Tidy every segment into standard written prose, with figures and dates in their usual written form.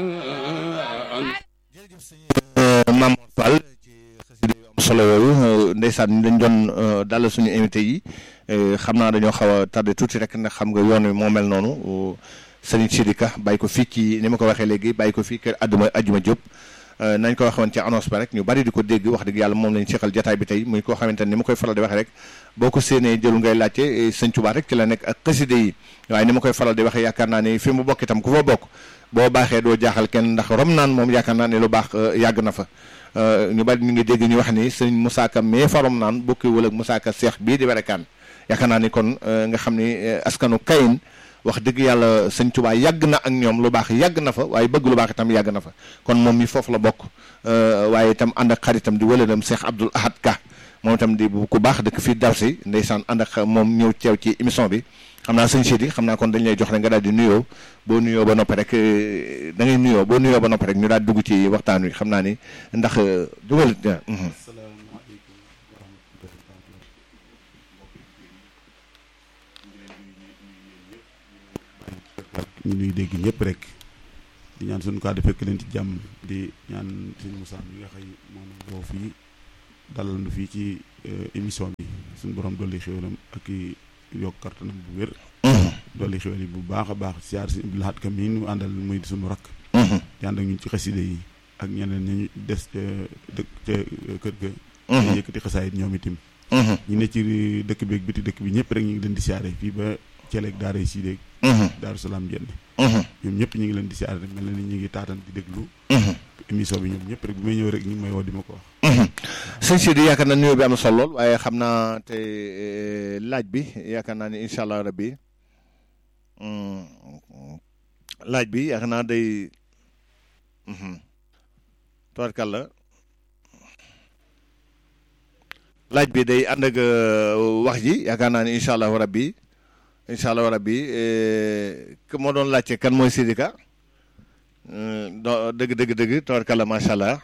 jërëjëf sëñ Mame Mor Fall ci xasida yu am solo yooyu ndeysaan dañ doon dalal suñu invité yi xam naa dañoo xaw a tardé tuuti rek ndax xam nga yoon wi moo mel noonu sëñ Sidika bàyyi ko fii ci ni ma ko waxee léegi bàyyi ko fii kër Adjuma Diop nañ ko waxoon ci annonce ba rek ñu bari di ko dégg wax dëgg yàlla moom lañ seqal jataay bi tey muy koo xamante ni ma koy faral di waxee rek boo ko séenee jëlu ngay laajte sëñ Tuubaa rek ci la nekk ak xasida yi waaye ni ma koy faral di waxee yaakaar naa ne fi mu bokk itam ku fa bokk boo baaxee doo jaaxal kenn ndax rom naan moom yaakaar naa ne lu baax yàgg na fa ñu bari ñu ngi dégg ñu wax ni sëñ Moussa Ka mais fa rom naan bokkiwul ak Moussa Ka Seex bii di werekaan yaakaar naa ni kon nga xam ni askanu Kayin wax dëgg yàlla sëñ Tuubaa yàgg na ak ñoom lu baax yàgg na fa waaye bëgg lu baax itam yàgg na fa kon moom mi foofu la bokk waaye itam ànd ak xaritam di wëlëram Cheikh Abdoul Ahad Ka moom itam di ku baax dëkk fii Darsi ndeysaan ànd ak moom ñëw teew ci émission bi xam naa sëñ Sidi xam naa kon dañ lay jox rek nga daal di nuyoo boo nuyoo ba noppi rek da ngay nuyoo boo nuyoo ba noppi rek ñu daal dugg ci waxtaan wi xam naa ni ndax dugal. ñu nuy dégg ñëpp rek di ñaan suñu kaa fekk leen ci jàmm di ñaan sëñ Moussa mi nga xëy moom boo fii dalal nu fii ci émission bi suñu borom dolli xéwalam ak i yokk kartanam bu wér dolli xéwal yi bu baax a baax siyaar si Abdoul Ahad Ka mi nu àndal muy suñu rakk di ànd ak ñun ci xaside yi ak ñeneen ñu des ca dëkk ca kër ga te yëkkati xasaayit ñoom itam ñu ne ci dëkk bi ak biti dëkk bi ñëpp rek ñu ngi leen di siyaare fii ba Thielek daara yi si Daaru Salaam jenn ñoom ñëpp ñu ngi leen di siyaare rek mel na ni ñu ngi taatan di déglu émission bi ñoom ñëpp rek bi may ñëw rek ñu ngi may woo di ma ko wax sëñ Sidi yaakaar naa nuyoo bi am na solo lool waaye xam naa te laaj bi yaakaar naa ni incha allah rabbi laaj bi yaakaar naa day tubaarkàlla laaj bi day ànd ak wax ji yaakaar naa ni incha allahu rabbi que moo doon laajte kan mooy Sidika dëgg tubaarkàlla macha allah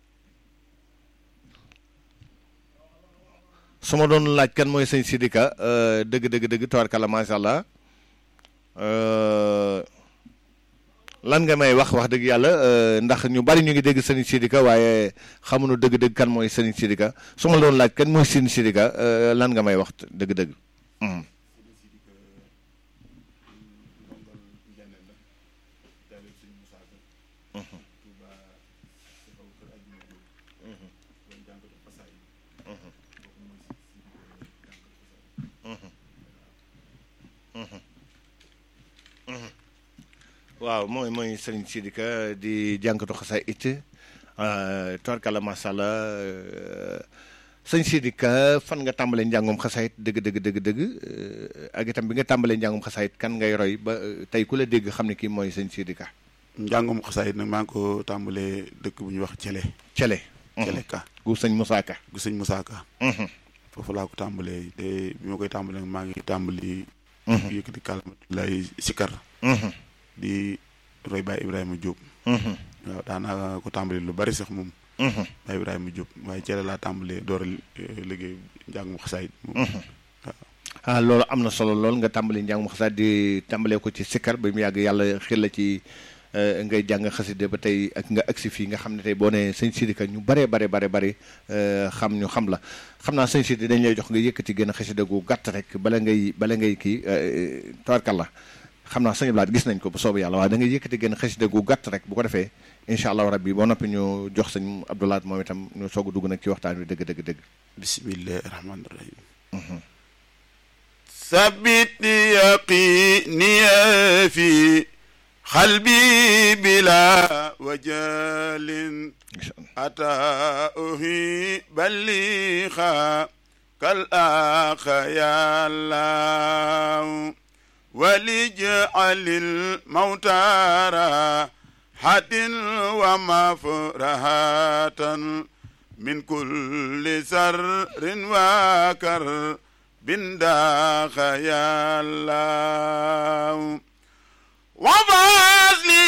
su ma doon laaj kan mooy sëñ Sidika dëgg tubaarkàlla macha allah lan nga may wax dëgg yàlla ndax ñu bari ñu ngi dégg sëñ Sidika waaye xamuñu dëgg kan mooy sëñ Sidika su ma doon laaj kan mooy sëñ Sidika lan nga may wax dëgg. waaw mooy Serigne Sidika di jànkatu xasaay it tubaarkàlla macha allah sëñ Sidika fan nga tàmbalee njàngum xasaayit dëgg ak itam bi nga tàmbalee njàngum xasaayit kan ngay roy ba tey ku la dégg xam ne kii mooy sëñ Sidika. njàngum xasaayit nag maa ngi ko tàmbalee dëkk bu ñuy wax Thielé Ka gu sëñ Moussa Ka foofu laa ko tàmbalee te bi ma koy tàmbalee nag maa ngi tàmbali yëkkati kàllaamatullaay sikar di roy Baye Ibrahima Diop waaw daanaka ko tàmbali lu bari sax moom Baye Ibrahima Diop waaye Thielé laa tàmbalee door a liggéey njàngum xasaayit moom waaw loolu am na solo lool nga tàmbali njàngum xasaayit di tàmbalee ko ci sikar ba mu yàgg yàlla xel la ci ngay jàng xaside ba tey ak nga agsi fii nga xam ne tey boo nee sëñ Sidika ñu bare xam la xam naa sëñ Sidi dañ lay jox nga yëkkati gën a xaside gu gàtt rek bala ngay kii tabarkalla xam naa sëñ Blaat gis nañ ko bu soobee yàlla waaye da ngay yëkkati gën a xaside gu gàtt rek bu ko defee incha allahu rabbi boo noppi ñu jox sëñ Abdoulaat moom itam ñu soog a dugg nag ci waxtaan wi dëgg bismillahi rahmaani rahim sabit yaqini fi xalbi bila wajalin ata uhi ballixa kal axa yàlla walijalil mawtara hatin wa mafrahatan min kulli sarrin wa kar bindaxa yàlla wa